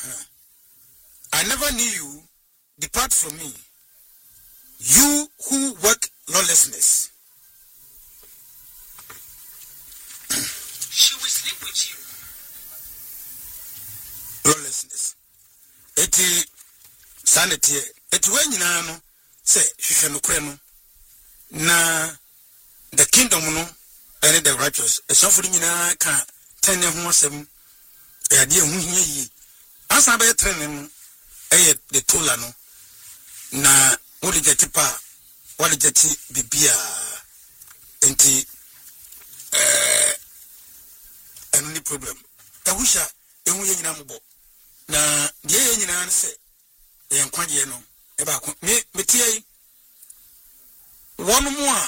I never knew you. Depart from me. You who work lawlessness. She will sleep with you. Lawlessness. Eti sanity. Eti wenyina no say hwehwe no kure no na the kingdom no and the righteous. Esofo nyina ka tene ho asem. E ade hu hia yi. Asa be trene no the tola no na wodi jeti pa wodi jeti bibia enti any problem tawusha ehu ye nyina mbo na de ye nyina se ye nkwaje no e ba ko me tie wonu mu a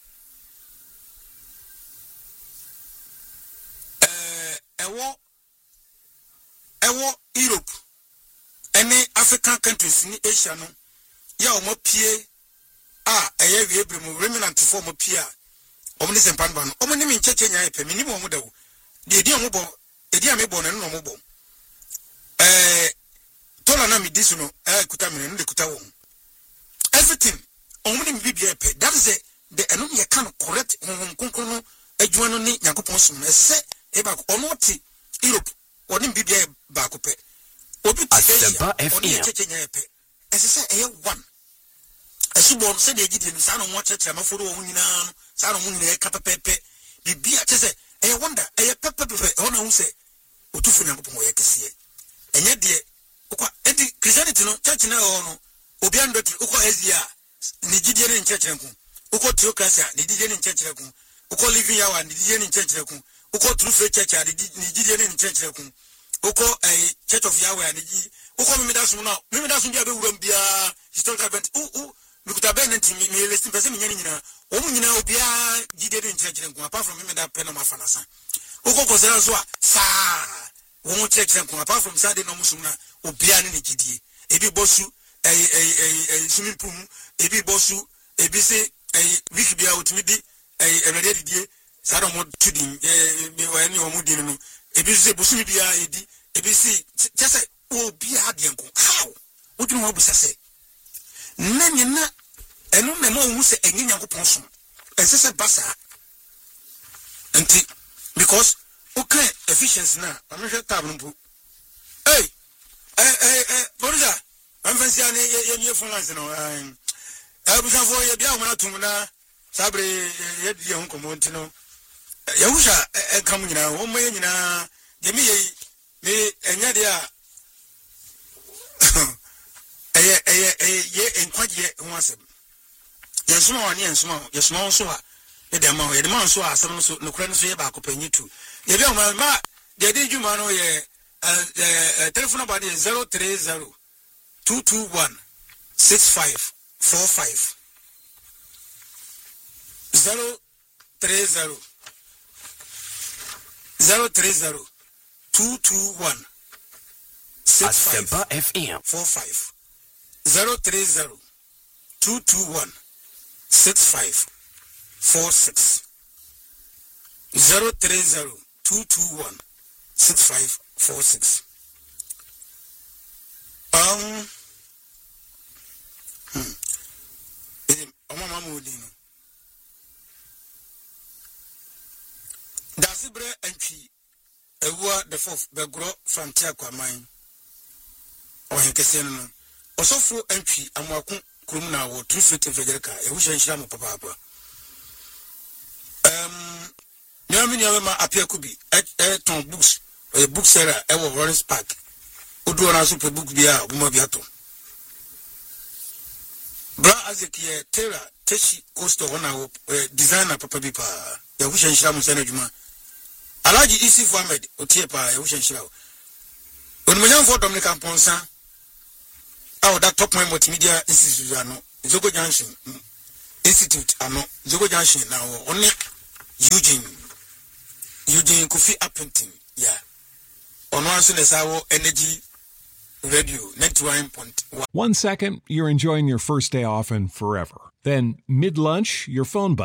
ewo Europe any African countries ni Asia no ya omo pie eye wie mu remnant for omo pie omo ni sempanba no omo ni ncheche nya epe mini mo dawo de edi omo bo edi ame bo na no omo bo tola na mi disu no kuta mi no de kuta wo everything omo ni bibia epe that is the eno ye kan correct konkon no adwuma no ni yakopon som ese e ba omo ti Europe oni bibia ba ko pe obi Asempa FM. Ese say e one. Asubon say de gidi no sa no nwocheche maforo wo nyina no sa no nyina e kapepepe bibia che say e wonder e pepepepe ona hu say otufu nyankopon ye kese enye de ukwa edi Christianity no church na no obi andoti ukwa Asia ni gidi ne church nku ukwa theocracy ni gidi ne church nku ukwa living hour ni gidi ne church nku ukwa true faith church ni gidi ne church nku uko Church of Yahweh ni uko mimidasu bia be wuram bia historical event mikuta be nti mi listen pese mi nyina omu nyina obia gide de nkyerɛkyerɛ nko apart from mimida pe no mafana sa uko kozera so a sa wo kyerɛkyerɛ nko apart from sa de no musum na obia ne gidie ebi bosu swimming pool ebi bosu ebi se week bia otimi di erede didie sa do mo tudin be wa ni omu di no ebi se bosu bia edi ebi si just obi adienko how would you want to say nanyina enu na mo hu se enyi nyankopon so ense se basa enti because okay efficiency na amehwe tab no hey borja am fancy an ye finance no busa for ye bia ho na tum na sabre ye di ho komo ntino ye husha kam nyina wo mo ye nyina de mi ye me enya dia ye enkwaje ho asem yesuma wani yesuma so a e de ma ho ye de ma so asem so no kura no so ye ba akopanyi tu ye bia ma de de djuma no ye telephone number is 030 221 6545 030 221 Asempa FM 45 030 221 6546 030 221 6546 Mama Modino Dasibre entry ewa the fourth begro frontier kwaman ohenkese no osofo entry amwaku krum na wo trifete federika e wo hyenhyira mo papa nyame nyame ma apia kubi ton books book seller e wo Lawrence Park odu na so book bia obuma bia to bra azekie tera teshi costo ona designer papa bi pa ya wo hyenhyira mo sene djuma Alaji Isi Ahmed otie pa e wo hyenhyira wo onimanyam for Dominican Ponsa that top my multimedia institute ano Zogo Junction Institute ano Zogo Junction now only Eugene Kofi Appleton yeah ono anso nesawo energy radio 91.1 1 second you're enjoying your first day off and forever then mid lunch your phone